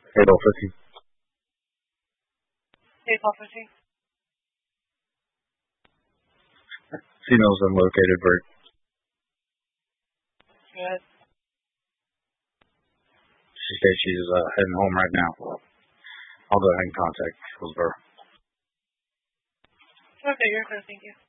8:50. April 15th. Female's unlocated, Bert. Good. She says she's heading home right now. I'll go ahead and contact Hillsborough. Okay, you're clear. Thank you.